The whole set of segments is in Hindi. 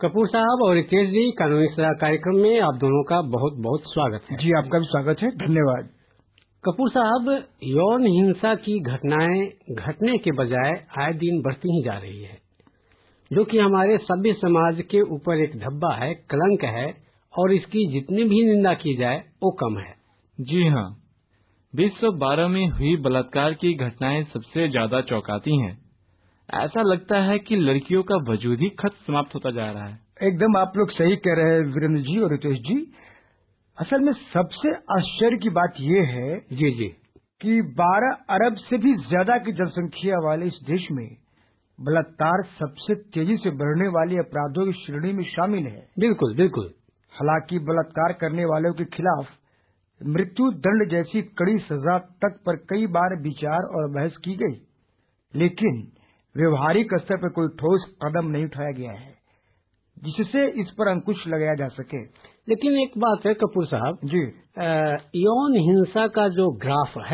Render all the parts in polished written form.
कपूर साहब और रितेश जी, कानूनी सलाह कार्यक्रम में आप दोनों का बहुत बहुत स्वागत है। जी, आपका भी स्वागत है, धन्यवाद। कपूर साहब, यौन हिंसा की घटनाएं घटने के बजाय आए दिन बढ़ती ही जा रही है, जो कि हमारे सभ्य समाज के ऊपर एक धब्बा है, कलंक है, और इसकी जितनी भी निंदा की जाए वो कम है। जी हाँ, 2012 में हुई बलात्कार की घटनाएं सबसे ज्यादा चौंकाती हैं। ऐसा लगता है कि लड़कियों का वजूद ही खत्म समाप्त होता जा रहा है। एकदम आप लोग सही कह रहे हैं वीरेंद्र जी और रितेश जी। असल में सबसे आश्चर्य की बात यह है जी कि 12 अरब से भी ज्यादा की जनसंख्या वाले इस देश में बलात्कार सबसे तेजी से बढ़ने वाले अपराधों की श्रेणी में शामिल है। बिल्कुल बिल्कुल। हालांकि बलात्कार करने वालों के खिलाफ मृत्यु दंड जैसी कड़ी सजा तक पर कई बार विचार और बहस की गई, लेकिन व्यवहारिक स्तर पर कोई ठोस कदम नहीं उठाया गया है जिससे इस पर अंकुश लगाया जा सके। लेकिन एक बात है कपूर साहब जी, यौन हिंसा का जो ग्राफ है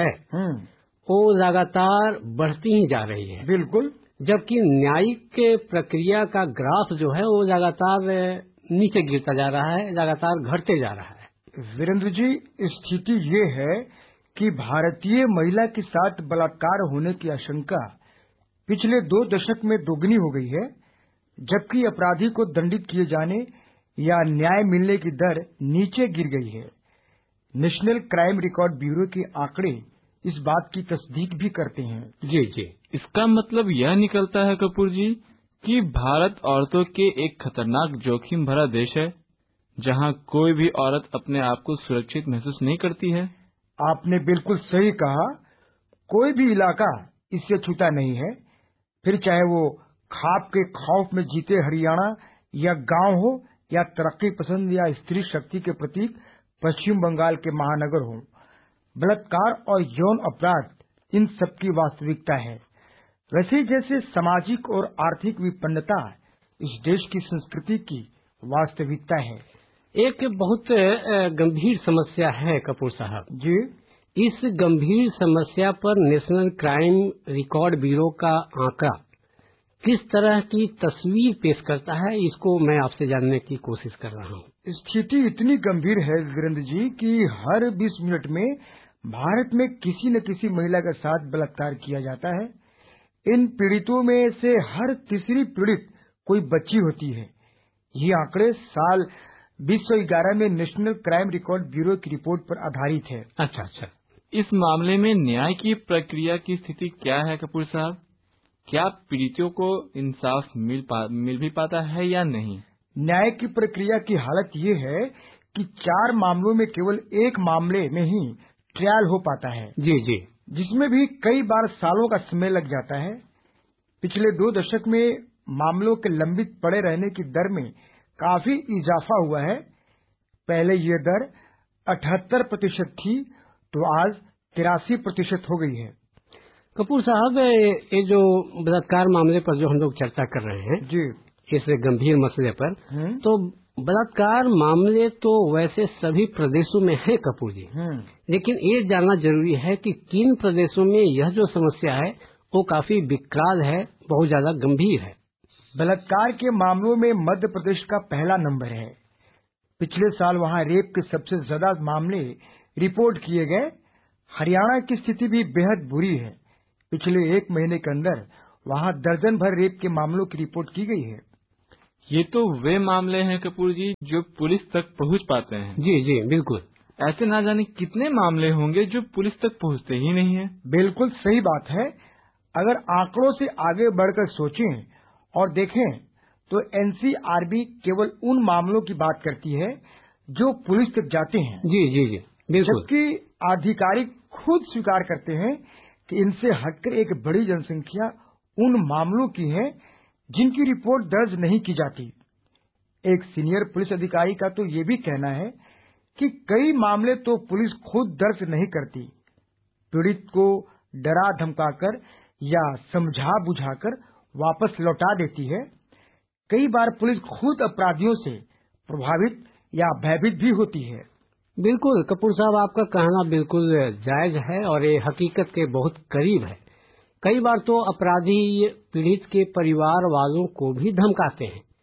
वो लगातार बढ़ती ही जा रही है। बिल्कुल। जबकि न्यायिक प्रक्रिया का ग्राफ जो है वो लगातार नीचे गिरता जा रहा है, लगातार घटते जा रहा है। वीरेंद्र जी, स्थिति ये है कि भारतीय महिला के साथ बलात्कार होने की आशंका पिछले 2 दशक में दोगुनी हो गई है, जबकि अपराधी को दंडित किए जाने या न्याय मिलने की दर नीचे गिर गई है। नेशनल क्राइम रिकॉर्ड ब्यूरो के आंकड़े इस बात की तस्दीक भी करते हैं। जी। इसका मतलब यह निकलता है कपूर जी कि भारत औरतों के एक खतरनाक जोखिम भरा देश है, जहां कोई भी औरत अपने आप को सुरक्षित महसूस नहीं करती है। आपने बिल्कुल सही कहा। कोई भी इलाका इससे छूटा नहीं है, फिर चाहे वो खाप के खौफ में जीते हरियाणा या गांव हो, या तरक्की पसंद या स्त्री शक्ति के प्रतीक पश्चिम बंगाल के महानगर हो। बलात्कार और यौन अपराध इन सबकी वास्तविकता है। वैसे जैसे सामाजिक और आर्थिक विपन्नता इस देश की संस्कृति की वास्तविकता है। एक बहुत गंभीर समस्या है कपूर साहब जी। इस गंभीर समस्या पर नेशनल क्राइम रिकॉर्ड ब्यूरो का आंकड़ा किस तरह की तस्वीर पेश करता है, इसको मैं आपसे जानने की कोशिश कर रहा हूँ। स्थिति इतनी गंभीर है वीरेंद्र जी कि हर 20 मिनट में भारत में किसी न किसी महिला के साथ बलात्कार किया जाता है। इन पीड़ितों में से हर तीसरी पीड़ित कोई बच्ची होती है। ये आंकड़े साल 2011 में नेशनल क्राइम रिकॉर्ड ब्यूरो की रिपोर्ट पर आधारित है। अच्छा। इस मामले में न्याय की प्रक्रिया की स्थिति क्या है कपूर साहब? क्या पीड़ितों को इंसाफ मिल भी पाता है या नहीं? न्याय की प्रक्रिया की हालत ये है कि 4 मामलों में केवल 1 मामले में ही ट्रायल हो पाता है। जी। जिसमें भी कई बार सालों का समय लग जाता है। पिछले 2 दशक में मामलों के लंबित पड़े रहने की दर में काफी इजाफा हुआ है। पहले ये दर 78% थी, तो आज 83% हो गई है। कपूर साहब, ये जो बलात्कार मामले पर जो हम लोग चर्चा कर रहे हैं जी, इस गंभीर मसले पर, तो बलात्कार मामले तो वैसे सभी प्रदेशों में है कपूर जी, लेकिन ये जानना जरूरी है कि किन प्रदेशों में यह जो समस्या है वो काफी विकराल है, बहुत ज्यादा गंभीर है। बलात्कार के मामलों में मध्य प्रदेश का पहला नंबर है। पिछले साल वहां रेप के सबसे ज्यादा मामले रिपोर्ट किए गए। हरियाणा की स्थिति भी बेहद बुरी है। पिछले 1 महीने के अंदर वहां दर्जन भर रेप के मामलों की रिपोर्ट की गई है। ये तो वे मामले हैं कपूर जी जो पुलिस तक पहुंच पाते हैं। जी बिल्कुल। ऐसे ना जाने कितने मामले होंगे जो पुलिस तक पहुंचते ही नहीं है। बिल्कुल सही बात है। अगर आंकड़ों से आगे बढ़कर सोचें और देखें तो एनसीआरबी केवल उन मामलों की बात करती है जो पुलिस तक जाते हैं। जी बिल्कुल। जबकि आधिकारिक खुद स्वीकार करते हैं कि इनसे हटकर एक बड़ी जनसंख्या उन मामलों की है जिनकी रिपोर्ट दर्ज नहीं की जाती। एक सीनियर पुलिस अधिकारी का तो ये भी कहना है कि कई मामले तो पुलिस खुद दर्ज नहीं करती, पीड़ित को डरा धमकाकर या समझा बुझाकर वापस लौटा देती है। कई बार पुलिस खुद अपराधियों से प्रभावित या भयभीत भी होती है। बिल्कुल कपूर साहब, आपका कहना बिल्कुल जायज है और ये हकीकत के बहुत करीब है। कई बार तो अपराधी पीड़ित के परिवार वालों को भी धमकाते हैं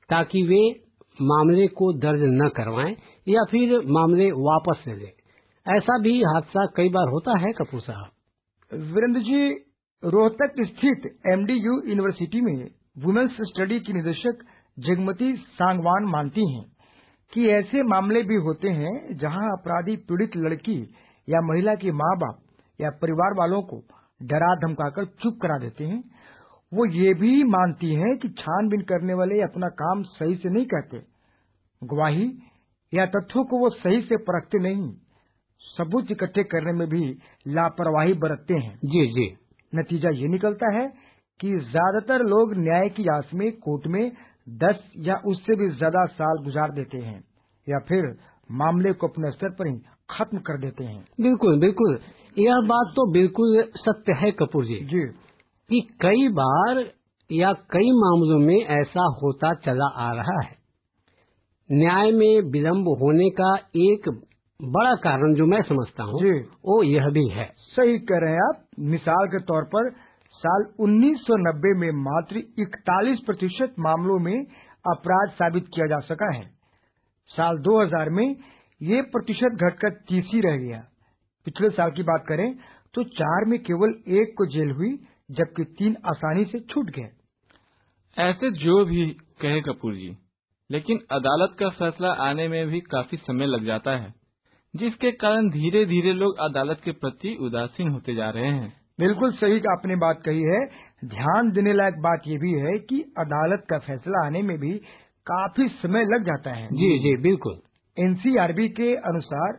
ताकि वे मामले को दर्ज न करवाएं या फिर मामले वापस ले लें। ऐसा भी हादसा कई बार होता है कपूर साहब। वीरेंद्र जी, रोहतक स्थित MDU यूनिवर्सिटी में वुमेन्स स्टडी की निदेशक जगमती सांगवान मानती हैं कि ऐसे मामले भी होते हैं जहां अपराधी पीड़ित लड़की या महिला के माँ बाप या परिवार वालों को डरा धमकाकर चुप करा देते हैं। वो ये भी मानती हैं कि छानबीन करने वाले अपना काम सही से नहीं करते, गवाही या तथ्यों को वो सही से परखते नहीं, सबूत इकट्ठे करने में भी लापरवाही बरतते हैं। जी जी। नतीजा ये निकलता है कि ज्यादातर लोग न्याय की आस में कोर्ट में 10 या उससे भी ज्यादा साल गुजार देते हैं या फिर मामले को अपने स्तर पर ही खत्म कर देते हैं। बिल्कुल बिल्कुल, यह बात तो बिल्कुल सत्य है कपूर जी कि कई बार या कई मामलों में ऐसा होता चला आ रहा है। न्याय में विलंब होने का एक बड़ा कारण जो मैं समझता हूँ वो यह भी है। सही कह रहे हैं आप। मिसाल के तौर पर साल 1990 में मात्र 41% मामलों में अपराध साबित किया जा सका है। साल 2000 में ये प्रतिशत घटकर 30 ही रह गया। पिछले साल की बात करें तो 4 में केवल 1 को जेल हुई, जबकि 3 आसानी से छूट गए। ऐसे जो भी कहे कपूर जी, लेकिन अदालत का फैसला आने में भी काफी समय लग जाता है, जिसके कारण धीरे धीरे लोग अदालत के प्रति उदासीन होते जा रहे हैं। बिल्कुल सही आपने बात कही है। ध्यान देने लायक बात यह भी है कि अदालत का फैसला आने में भी काफी समय लग जाता है। जी जी बिल्कुल। NCRB के अनुसार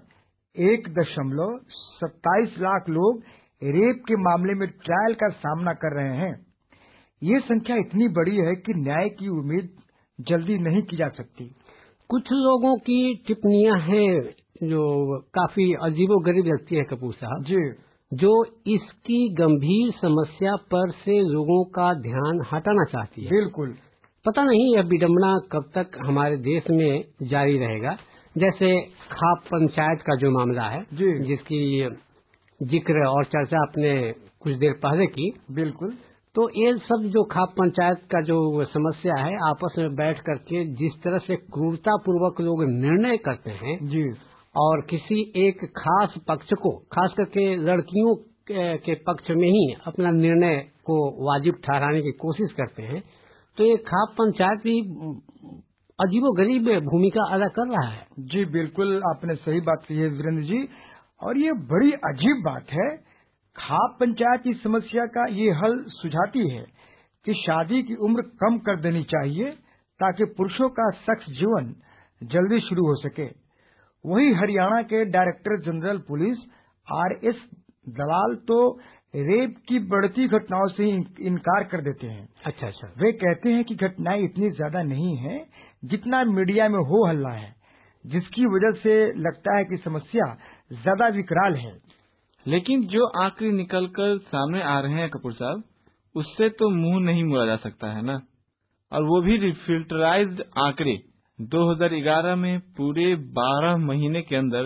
1.27 लाख लोग रेप के मामले में ट्रायल का सामना कर रहे हैं। ये संख्या इतनी बड़ी है कि न्याय की उम्मीद जल्दी नहीं की जा सकती। कुछ लोगों की टिप्पणियां हैं जो काफी अजीबोगरीब लगती है कपूर साहब जी, जो इसकी गंभीर समस्या पर से लोगों का ध्यान हटाना चाहती है। बिल्कुल। पता नहीं यह विडंबना कब तक हमारे देश में जारी रहेगा। जैसे खाप पंचायत का जो मामला है जिसकी जिक्र और चर्चा आपने कुछ देर पहले की। बिल्कुल। तो ये सब जो खाप पंचायत का जो समस्या है, आपस में बैठ करके जिस तरह से क्रूरता पूर्वक लोग निर्णय करते हैं जी, और किसी एक खास पक्ष को, खास करके लड़कियों के पक्ष में ही अपना निर्णय को वाजिब ठहराने की कोशिश करते हैं, तो ये खाप पंचायत भी अजीबोगरीब भूमिका अदा कर रहा है। जी बिल्कुल, आपने सही बात कही है वीरेंद्र जी, और ये बड़ी अजीब बात है। खाप पंचायत इस समस्या का ये हल सुझाती है कि शादी की उम्र कम कर देनी चाहिए ताकि पुरुषों का सेक्स जीवन जल्दी शुरू हो सके। वही हरियाणा के डायरेक्टर जनरल पुलिस RS दलाल तो रेप की बढ़ती घटनाओं से इनकार कर देते हैं। अच्छा। वे कहते हैं कि घटनाएं इतनी ज्यादा नहीं है जितना मीडिया में हो हल्ला है, जिसकी वजह से लगता है कि समस्या ज्यादा विकराल है। लेकिन जो आंकड़े निकलकर सामने आ रहे हैं कपूर साहब, उससे तो मुंह नहीं मोड़ा जा सकता है ना। और वो भी फिल्टराइज्ड आंकड़े। 2011 में पूरे 12 महीने के अंदर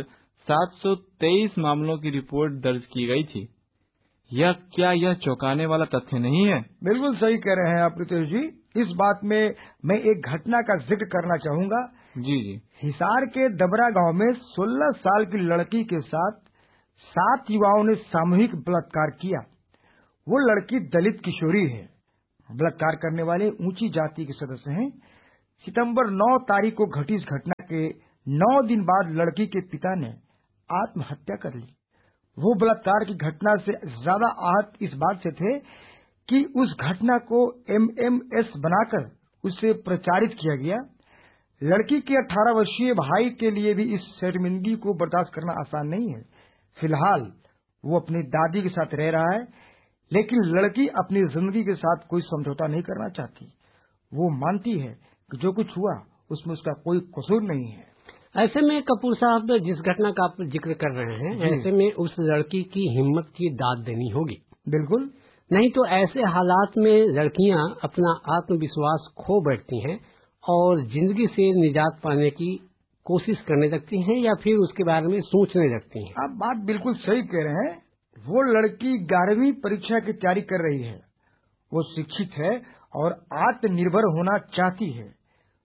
723 मामलों की रिपोर्ट दर्ज की गई थी। क्या यह चौंकाने वाला तथ्य नहीं है? बिल्कुल सही कह रहे हैं आप रितेश जी। इस बात में मैं एक घटना का जिक्र करना चाहूंगा। जी। हिसार के दबरा गांव में 16 साल की लड़की के साथ 7 युवाओं ने सामूहिक बलात्कार किया। वो लड़की दलित किशोरी है। बलात्कार करने वाले ऊंची जाति के सदस्य हैं। सितंबर 9 तारीख को घटी इस घटना के 9 दिन बाद लड़की के पिता ने आत्महत्या कर ली। वो बलात्कार की घटना से ज्यादा आहत इस बात से थे कि उस घटना को MMS बनाकर उसे प्रचारित किया गया। लड़की के 18 वर्षीय भाई के लिए भी इस शर्मिंदगी को बर्दाश्त करना आसान नहीं है। फिलहाल वो अपनी दादी के साथ रह रहा है, लेकिन लड़की अपनी जिंदगी के साथ कोई समझौता नहीं करना चाहती। वो मानती है कि जो कुछ हुआ उसमें उसका कोई कसूर नहीं है। ऐसे में कपूर साहब जिस घटना का आप जिक्र कर रहे हैं, ऐसे में उस लड़की की हिम्मत की दाद देनी होगी। बिल्कुल, नहीं तो ऐसे हालात में लड़कियां अपना आत्मविश्वास खो बैठती हैं और जिंदगी से निजात पाने की कोशिश करने लगती हैं या फिर उसके बारे में सोचने लगती हैं। आप बात बिल्कुल सही कह रहे हैं। वो लड़की 11वीं परीक्षा की तैयारी कर रही है। वो शिक्षित है और आत्मनिर्भर होना चाहती है।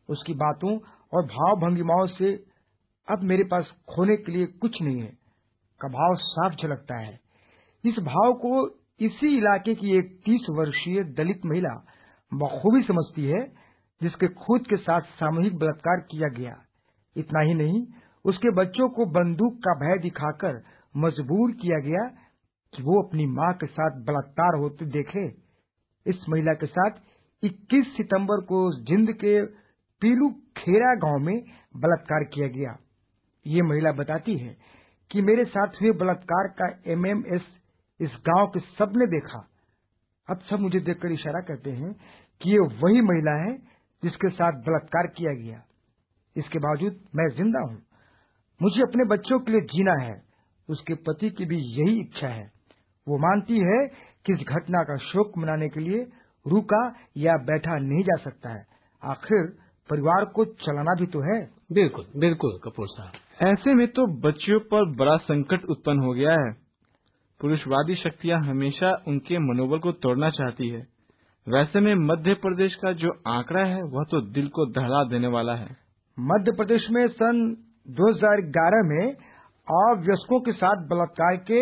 उसकी बातों और भाव भंगिमाओं से अब मेरे पास खोने के लिए कुछ नहीं है का भाव साफ झलकता है। इस भाव को इसी इलाके की एक 30 वर्षीय दलित महिला बखूबी समझती है, जिसके खुद के साथ सामूहिक बलात्कार किया गया। इतना ही नहीं, उसके बच्चों को बंदूक का भय दिखाकर मजबूर किया गया कि वो अपनी मां के साथ बलात्कार होते देखे। इस महिला के साथ 21 सितंबर को जिंद के पीलू खेरा गांव में बलात्कार किया गया। ये महिला बताती है कि मेरे साथ हुए बलात्कार का एमएमएस इस गांव के सबने देखा। अब सब मुझे देखकर इशारा करते हैं कि ये वही महिला है जिसके साथ बलात्कार किया गया। इसके बावजूद मैं जिंदा हूं। मुझे अपने बच्चों के लिए जीना है। उसके पति की भी यही इच्छा है। वो मानती है कि इस घटना का शोक मनाने के लिए रुका या बैठा नहीं जा सकता है। आखिर परिवार को चलाना भी तो है। बिल्कुल बिल्कुल कपूर साहब। ऐसे में तो बच्चियों पर बड़ा संकट उत्पन्न हो गया है। पुरुषवादी शक्तियां हमेशा उनके मनोबल को तोड़ना चाहती है। वैसे में मध्य प्रदेश का जो आंकड़ा है वह तो दिल को दहला देने वाला है। मध्य प्रदेश में सन 2011 में अवयस्कों के साथ बलात्कार के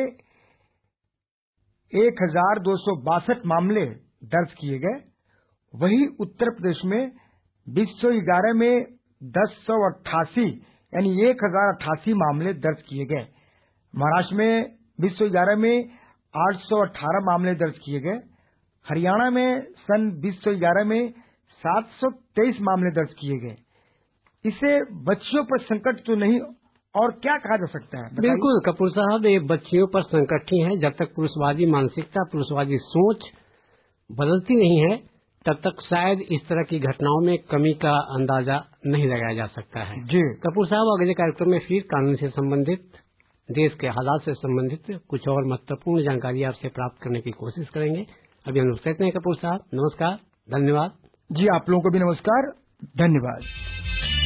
1262 मामले दर्ज किए गए। वहीं उत्तर प्रदेश में 2011 में 1088 यानी 1088 मामले दर्ज किए गए। महाराष्ट्र में 2011 में 818 मामले दर्ज किए गए। हरियाणा में सन 2011 में 723 मामले दर्ज किए गए। इसे बच्चियों पर संकट तो नहीं और क्या कहा जा सकता है? बिल्कुल कपूर साहब, ये बच्चियों पर संकट ही है। जब तक पुरुषवादी मानसिकता, पुरुषवादी सोच बदलती नहीं है, तब तक शायद इस तरह की घटनाओं में कमी का अंदाजा नहीं लगाया जा सकता है। जी कपूर साहब, अगले कार्यक्रम में फिर कानून से संबंधित, देश के हालात से संबंधित कुछ और महत्वपूर्ण जानकारी आपसे प्राप्त करने की कोशिश करेंगे। अभी हम कहते हैं कपूर साहब, नमस्कार, धन्यवाद। जी, आप लोगों को भी नमस्कार, धन्यवाद।